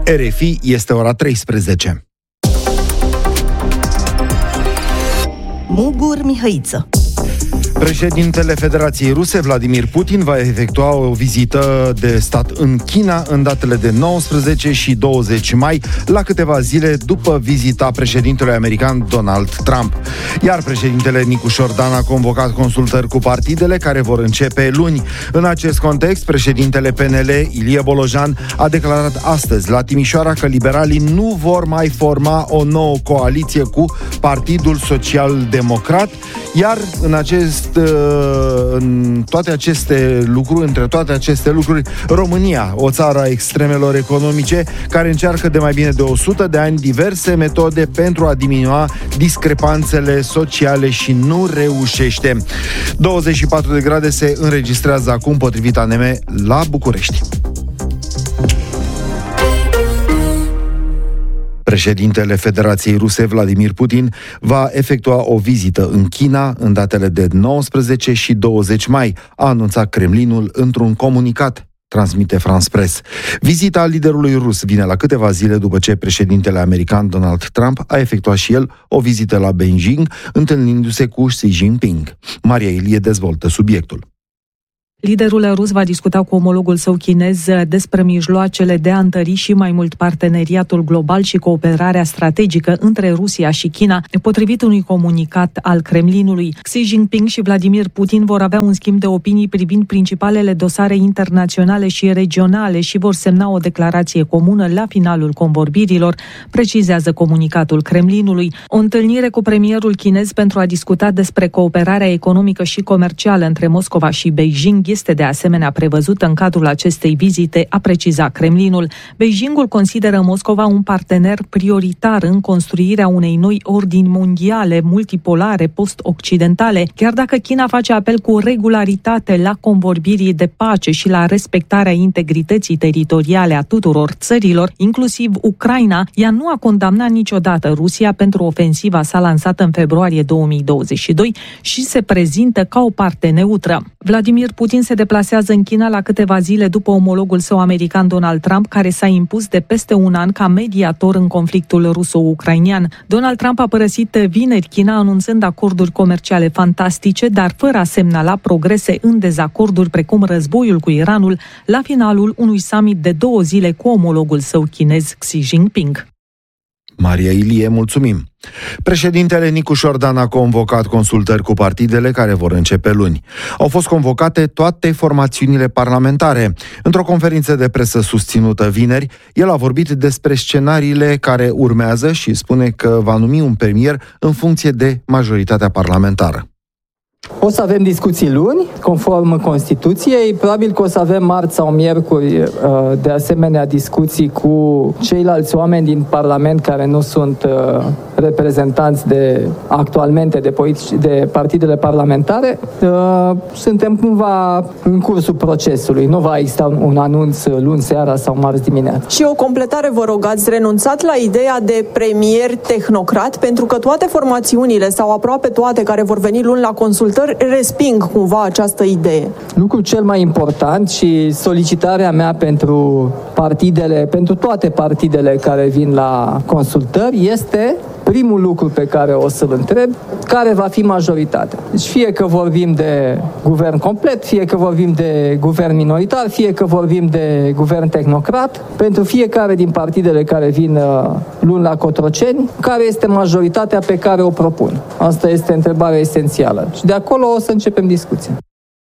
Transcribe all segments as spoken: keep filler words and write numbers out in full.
R F I, este ora treisprezece. Mugur Mihăiță. Președintele Federației Ruse, Vladimir Putin, va efectua o vizită de stat în China în datele de nouăsprezece și douăzeci mai, la câteva zile după vizita președintelui american Donald Trump. Iar președintele Nicu Șordan a convocat consultări cu partidele care vor începe luni. În acest context, președintele P N L, Ilie Bolojan, a declarat astăzi la Timișoara că liberalii nu vor mai forma o nouă coaliție cu Partidul Social Democrat, iar în acest în toate aceste lucruri, între toate aceste lucruri, România, o țară a extremelor economice, care încearcă de mai bine de o sută de ani diverse metode pentru a diminua discrepanțele sociale și nu reușește. douăzeci și patru de grade se înregistrează acum, potrivit A N M, la București. Președintele Federației Ruse, Vladimir Putin, va efectua o vizită în China în datele de nouăsprezece și douăzeci mai, a anunțat Kremlinul într-un comunicat, transmite France Press. Vizita liderului rus vine la câteva zile după ce președintele american Donald Trump a efectuat și el o vizită la Beijing, întâlnindu-se cu Xi Jinping. Maria Ilie dezvoltă subiectul. Liderul rus va discuta cu omologul său chinez despre mijloacele de a întări și mai mult parteneriatul global și cooperarea strategică între Rusia și China, potrivit unui comunicat al Kremlinului. Xi Jinping și Vladimir Putin vor avea un schimb de opinii privind principalele dosare internaționale și regionale și vor semna o declarație comună la finalul convorbirilor, precizează comunicatul Kremlinului. O întâlnire cu premierul chinez pentru a discuta despre cooperarea economică și comercială între Moscova și Beijing este de asemenea prevăzută în cadrul acestei vizite, a precizat Kremlinul. Beijingul consideră Moscova un partener prioritar în construirea unei noi ordini mondiale, multipolare, post-occidentale, chiar dacă China face apel cu regularitate la convorbirii de pace și la respectarea integrității teritoriale a tuturor țărilor, inclusiv Ucraina. Ea nu a condamnat niciodată Rusia pentru ofensiva sa lansată în februarie două mii douăzeci și doi și se prezintă ca o parte neutră. Vladimir Putin se deplasează în China la câteva zile după omologul său american Donald Trump, care s-a impus de peste un an ca mediator în conflictul ruso-ucrainian. Donald Trump a părăsit vineri China anunțând acorduri comerciale fantastice, dar fără a semnala progrese în dezacorduri precum războiul cu Iranul, la finalul unui summit de două zile cu omologul său chinez Xi Jinping. Maria Ilie, mulțumim! Președintele Nicu Șordan a convocat consultări cu partidele care vor începe luni. Au fost convocate toate formațiunile parlamentare. Într-o conferință de presă susținută vineri, el a vorbit despre scenariile care urmează și spune că va numi un premier în funcție de majoritatea parlamentară. O să avem discuții luni, conform Constituției. Probabil că o să avem marți sau miercuri de asemenea discuții cu ceilalți oameni din Parlament care nu sunt reprezentanți de, actualmente de, politici, de partidele parlamentare. Suntem cumva în cursul procesului. Nu va exista un anunț luni seara sau marți dimineața. Și o completare, vă rog, ați renunțat la ideea de premier tehnocrat, pentru că toate formațiunile sau aproape toate care vor veni luni la consultări resping cumva această idee. Lucrul cel mai important și solicitarea mea pentru partidele, pentru toate partidele care vin la consultări este primul lucru pe care o să-l întreb, care va fi majoritatea. Deci fie că vorbim de guvern complet, fie că vorbim de guvern minoritar, fie că vorbim de guvern tehnocrat, pentru fiecare din partidele care vin luni la Cotroceni, care este majoritatea pe care o propun? Asta este întrebarea esențială. Și de acolo o să începem discuția.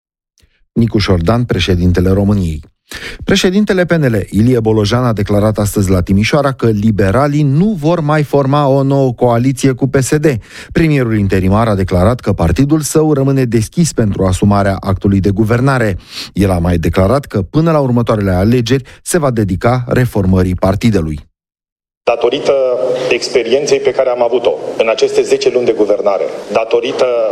Nicu Șordan, președintele României. Președintele P N L, Ilie Bolojan, a declarat astăzi la Timișoara că liberalii nu vor mai forma o nouă coaliție cu P S D. Premierul interimar a declarat că partidul său rămâne deschis pentru asumarea actului de guvernare. El a mai declarat că până la următoarele alegeri se va dedica reformării partidului. Datorită experienței pe care am avut-o în aceste zece luni de guvernare, datorită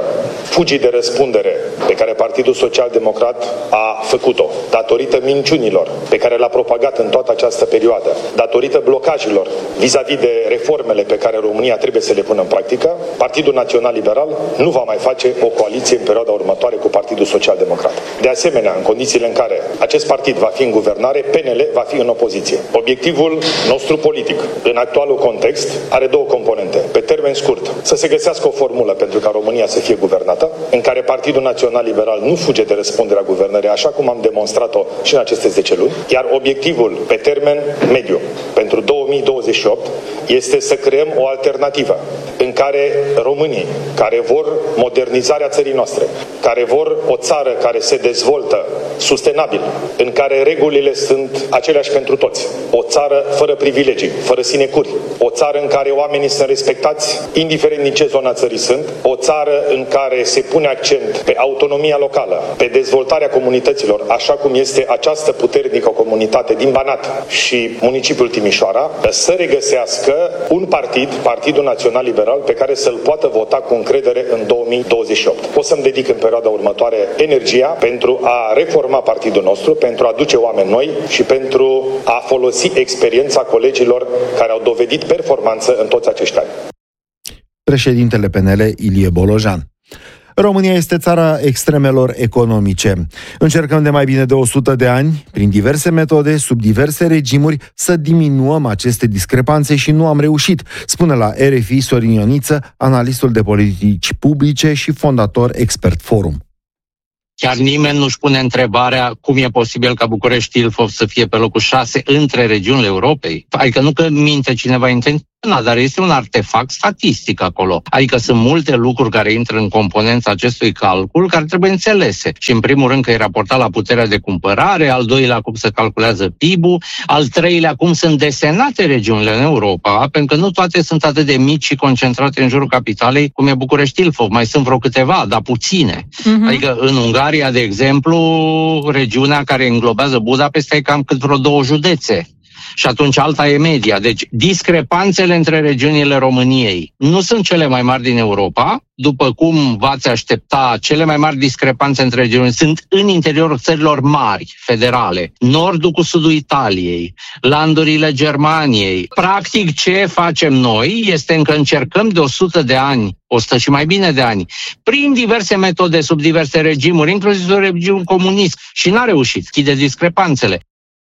fugii de răspundere pe care Partidul Social-Democrat a făcut-o, datorită minciunilor pe care le-a propagat în toată această perioadă, datorită blocajelor vis-a-vis de reformele pe care România trebuie să le pună în practică, Partidul Național Liberal nu va mai face o coaliție în perioada următoare cu Partidul Social-Democrat. De asemenea, în condițiile în care acest partid va fi în guvernare, P N L va fi în opoziție. Obiectivul nostru politic, în actualul context, are două componente. Pe termen scurt, să se găsească o formulă pentru ca România să fie guvernată, în care Partidul Național Liberal nu fuge de răspunderea guvernării, așa cum am demonstrat-o și în aceste zece luni, iar obiectivul pe termen mediu, pentru două mii douăzeci și opt, este să creăm o alternativă în care românii care vor modernizarea țării noastre, care vor o țară care se dezvoltă sustenabil, în care regulile sunt aceleași pentru toți, o țară fără privilegii, fără sinecuri, o țară în care oamenii sunt respectați, indiferent din ce zona țării sunt, o țară în care se pune accent pe autonomia locală, pe dezvoltarea comunităților, așa cum este această puternică comunitate din Banat și municipiul Timișoara, să regăsească un partid, Partidul Național Liberal, pe care să-l poată vota cu încredere în două mii douăzeci și opt. O să-mi dedic în perioada următoare energia pentru a reforma partidul nostru, pentru a aduce oameni noi și pentru a folosi experiența colegilor care au dovedit performanță în toți acești ani. Președintele P N L, Ilie Bolojan. România este țara extremelor economice. Încercăm de mai bine de o sută de ani, prin diverse metode, sub diverse regimuri, să diminuăm aceste discrepanțe și nu am reușit, spune la R F I Sorin Ioniță, analistul de politici publice și fondator Expert Forum. Chiar nimeni nu-și pune întrebarea cum e posibil ca București-Ilfov să fie pe locul șase între regiunile Europei. Adică nu că minte cineva intenționat, dar este un artefact statistic acolo. Adică sunt multe lucruri care intră în componența acestui calcul care trebuie înțelese. Și în primul rând că e raportat la puterea de cumpărare, al doilea cum se calculează P I B-ul, al treilea cum sunt desenate regiunile în Europa, pentru că nu toate sunt atât de mici și concentrate în jurul capitalei cum e București-Ilfov. Mai sunt vreo câteva, dar puține. Uh-huh. Adică în Ungaria, de exemplu, regiunea care înglobează Budapesta e cam cât vreo două județe. Și atunci alta e media. Deci discrepanțele între regiunile României nu sunt cele mai mari din Europa, după cum v-ați aștepta, cele mai mari discrepanțe între regiuni sunt în interiorul țărilor mari, federale, nordul cu sudul Italiei, landurile Germaniei. Practic ce facem noi este că încercăm de o sută de ani, o sută și mai bine de ani, prin diverse metode, sub diverse regimuri, inclusiv un regim comunist, și n-a reușit. Chide discrepanțele.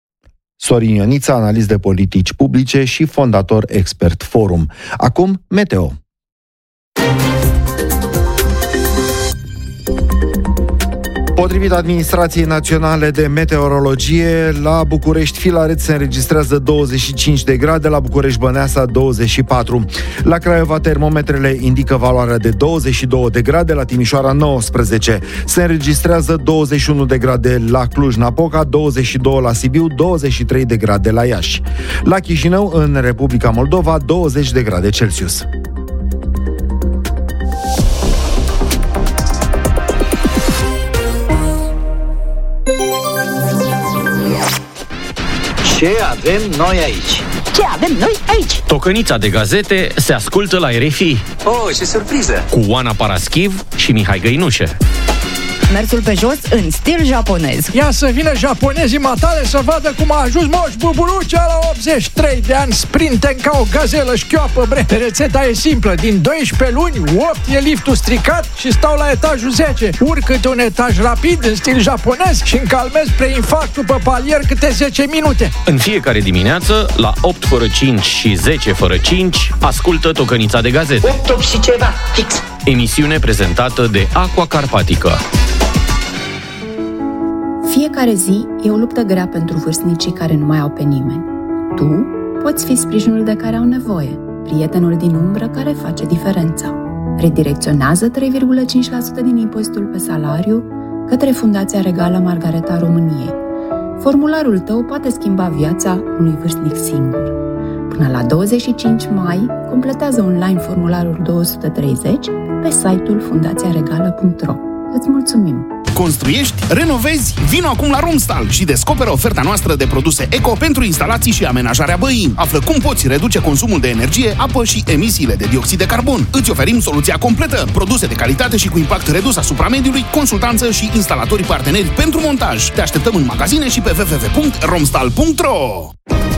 Sorin Ioniță, analist de politici publice și fondator Expert Forum. Acum, meteo. Potrivit Administrației Naționale de Meteorologie, la București Filaret se înregistrează douăzeci și cinci de grade, la București Băneasa douăzeci și patru. La Craiova termometrele indică valoarea de douăzeci și două de grade, la Timișoara nouăsprezece. Se înregistrează douăzeci și unu de grade la Cluj-Napoca, douăzeci și doi la Sibiu, douăzeci și trei de grade la Iași. La Chișinău, în Republica Moldova, douăzeci de grade Celsius. Ce avem noi aici? Ce avem noi aici? Tocănița de gazete se ascultă la R F I. Oh, ce surpriză! Cu Oana Paraschiv și Mihai Găinușe. Mersul pe jos în stil japonez. Ia să vină japonezii matale să vadă cum a ajuns Moș Buburucea la optzeci și trei de ani, sprinten ca o gazelă șchioapă, bre. Rețeta e simplă, din doisprezece luni, opt e liftul stricat și stau la etajul zece. Urc câte un etaj rapid în stil japonez și încalmez preinfarctul pe palier câte zece minute. În fiecare dimineață, la opt fără cinci și zece fără cinci, ascultă Tocănița de gazete. opt, opt și ceva, fix. Emisiune prezentată de Aqua Carpatică. Fiecare zi e o luptă grea pentru vârstnicii care nu mai au pe nimeni. Tu poți fi sprijinul de care au nevoie, prietenul din umbră care face diferența. Redirecționează trei virgulă cinci la sută din impozitul pe salariu către Fundația Regală Margareta României. Formularul tău poate schimba viața unui vârstnic singur. Până la douăzeci și cinci mai, completează online formularul două sute treizeci pe site-ul fundația regală punct ro. Îți mulțumim! Construiești? Renovezi? Vino acum la Romstal și descoperă oferta noastră de produse eco pentru instalații și amenajarea băii. Află cum poți reduce consumul de energie, apă și emisiile de dioxid de carbon. Îți oferim soluția completă, produse de calitate și cu impact redus asupra mediului, consultanță și instalatori parteneri pentru montaj. Te așteptăm în magazine și pe w w w punct romstal punct r o.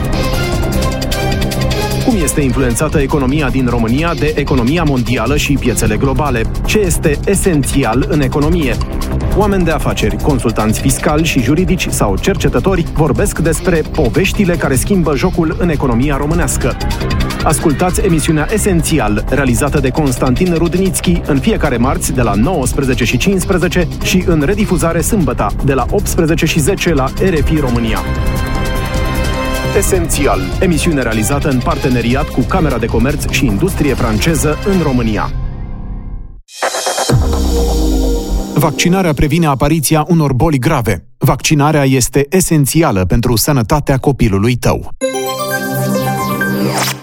Cum este influențată economia din România de economia mondială și piețele globale? Ce este esențial în economie? Oameni de afaceri, consultanți fiscali și juridici sau cercetători vorbesc despre poveștile care schimbă jocul în economia românească. Ascultați emisiunea Esențial, realizată de Constantin Rudnițchi, în fiecare marți de la nouăsprezece și cincisprezece și în redifuzare sâmbătă de la optsprezece și zece la R F I România. Esențial, emisiune realizată în parteneriat cu Camera de Comerț și Industrie franceză în România. Vaccinarea previne apariția unor boli grave. Vaccinarea este esențială pentru sănătatea copilului tău.